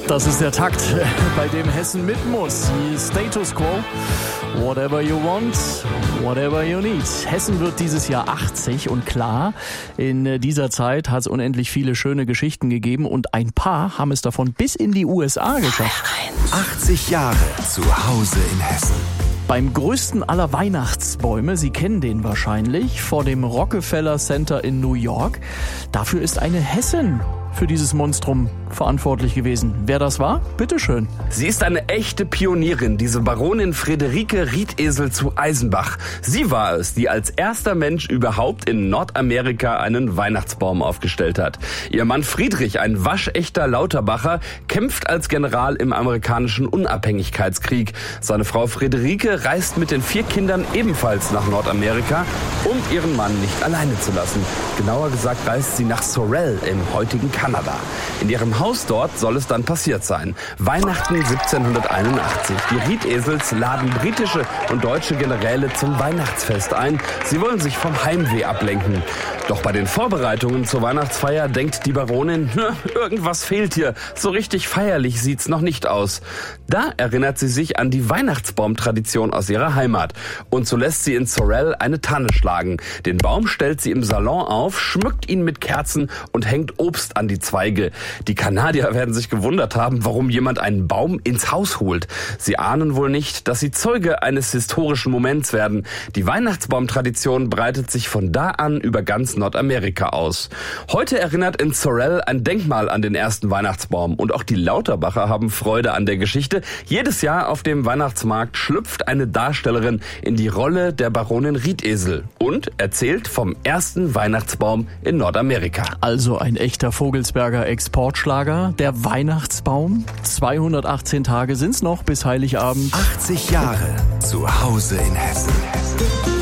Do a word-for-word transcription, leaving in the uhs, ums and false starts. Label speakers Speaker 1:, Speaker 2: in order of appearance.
Speaker 1: Das ist der Takt, bei dem Hessen mit muss. Die Status Quo. Whatever you want, whatever you need. Hessen wird dieses Jahr achtzig und klar, in dieser Zeit hat es unendlich viele schöne Geschichten gegeben und ein paar haben es davon bis in die U S A geschafft.
Speaker 2: achtzig Jahre zu Hause in Hessen.
Speaker 1: Beim größten aller Weihnachtsbäume, Sie kennen den wahrscheinlich, vor dem Rockefeller Center in New York. Dafür ist eine Hessin für dieses Monstrum verantwortlich gewesen. Wer das war? Bitteschön.
Speaker 3: Sie ist eine echte Pionierin, diese Baronin Friederike Riedesel zu Eisenbach. Sie war es, die als erster Mensch überhaupt in Nordamerika einen Weihnachtsbaum aufgestellt hat. Ihr Mann Friedrich, ein waschechter Lauterbacher, kämpft als General im amerikanischen Unabhängigkeitskrieg. Seine Frau Friederike reist mit den vier Kindern ebenfalls nach Nordamerika, um ihren Mann nicht alleine zu lassen. Genauer gesagt reist sie nach Sorel im heutigen Kanada. In ihrem Haus dort soll es dann passiert sein. Weihnachten siebzehnhunderteinundachtzig. Die Riedesels laden britische und deutsche Generäle zum Weihnachtsfest ein. Sie wollen sich vom Heimweh ablenken. Doch bei den Vorbereitungen zur Weihnachtsfeier denkt die Baronin, irgendwas fehlt hier. So richtig feierlich sieht's noch nicht aus. Da erinnert sie sich an die Weihnachtsbaumtradition aus ihrer Heimat. Und so lässt sie in Sorel eine Tanne schlagen. Den Baum stellt sie im Salon auf, schmückt ihn mit Kerzen und hängt Obst an die Zweige. Die Kanadier werden sich gewundert haben, warum jemand einen Baum ins Haus holt. Sie ahnen wohl nicht, dass sie Zeuge eines historischen Moments werden. Die Weihnachtsbaumtradition breitet sich von da an über ganz Nordamerika aus. Heute erinnert in Sorel ein Denkmal an den ersten Weihnachtsbaum. Und auch die Lauterbacher haben Freude an der Geschichte. Jedes Jahr auf dem Weihnachtsmarkt schlüpft eine Darstellerin in die Rolle der Baronin Riedesel und erzählt vom ersten Weihnachtsbaum in Nordamerika.
Speaker 1: Also ein echter Vogelsberger Exportschlager, der Weihnachtsbaum. zweihundertachtzehn Tage sind's noch bis Heiligabend.
Speaker 2: achtzig Jahre zu Hause in Hessen.